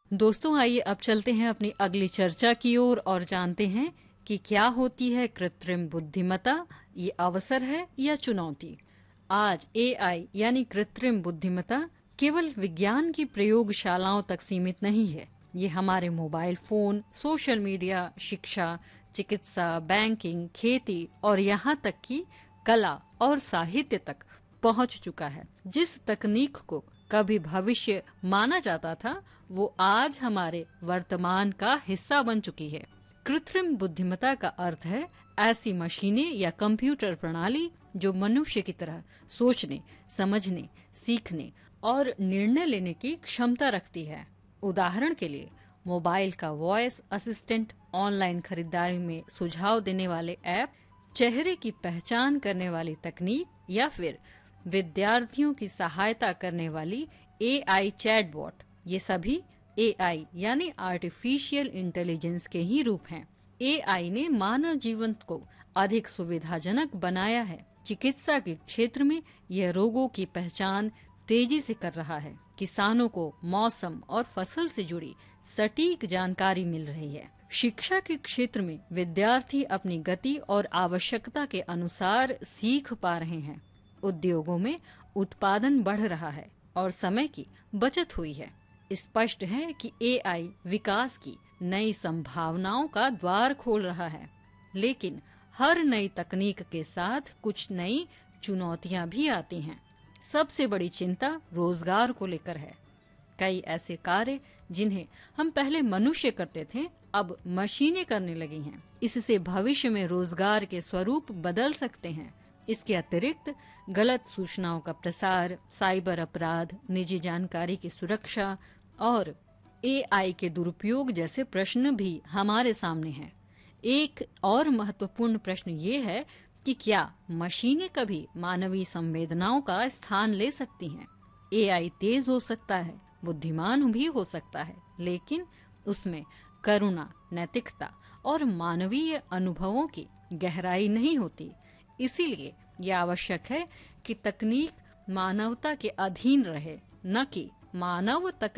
दोस्तों, आइए अब चलते हैं अपनी अगली चर्चा की ओर और जानते हैं कि क्या होती है कृत्रिम बुद्धिमत्ता। ये अवसर है या चुनौती। आज एआई यानी कृत्रिम बुद्धिमत्ता केवल विज्ञान की प्रयोगशालाओं तक सीमित नहीं है। ये हमारे मोबाइल फोन, सोशल मीडिया, शिक्षा, चिकित्सा, बैंकिंग, खेती और यहाँ तक कि कला और साहित्य तक पहुंच चुका है। जिस तकनीक को कभी भविष्य माना जाता था, वो आज हमारे वर्तमान का हिस्सा बन चुकी है। कृत्रिम बुद्धिमत्ता का अर्थ है ऐसी मशीनें या कंप्यूटर प्रणाली जो मनुष्य की तरह सोचने, समझने, सीखने और निर्णय लेने की क्षमता रखती है। उदाहरण के लिए मोबाइल का वॉइस असिस्टेंट, ऑनलाइन खरीदारी में सुझाव देने वाले ऐप, चेहरे की पहचान करने वाली तकनीक या फिर विद्यार्थियों की सहायता करने वाली एआई चैटबॉट। ये सभी एआई यानी आर्टिफिशियल इंटेलिजेंस के ही रूप हैं। एआई ने मानव जीवन को अधिक सुविधाजनक बनाया है। चिकित्सा के क्षेत्र में यह रोगों की पहचान तेजी से कर रहा है। किसानों को मौसम और फसल से जुड़ी सटीक जानकारी मिल रही है। शिक्षा के क्षेत्र में विद्यार्थी अपनी गति और आवश्यकता के अनुसार सीख पा रहे हैं। उद्योगों में उत्पादन बढ़ रहा है और समय की बचत हुई है। स्पष्ट है कि एआई विकास की नई संभावनाओं का द्वार खोल रहा है, लेकिन हर नई तकनीक के साथ कुछ नई चुनौतियां भी आती हैं। सबसे बड़ी चिंता रोजगार को लेकर है। कई ऐसे कार्य जिन्हें हम पहले मनुष्य करते थे, अब मशीनें करने लगी हैं। इससे भविष्य में रोजगार के स्वरूप बदल सकते हैं। इसके अतिरिक्त गलत सूचनाओं का प्रसार, साइबर अपराध, निजी जानकारी की सुरक्षा और एआई के दुरुपयोग जैसे प्रश्न भी हमारे सामने हैं। एक और महत्वपूर्ण प्रश्न ये है कि क्या मशीनें कभी मानवीय संवेदनाओं का स्थान ले सकती हैं? एआई तेज हो सकता है, बुद्धिमान भी हो सकता है, लेकिन उसमें करुणा, नैतिकता और मानवीय अनुभवों की गहराई नहीं होती। इसीलिए यह आवश्यक है कि तकनीक मानवता के अधीन रहे, न कि मानव तक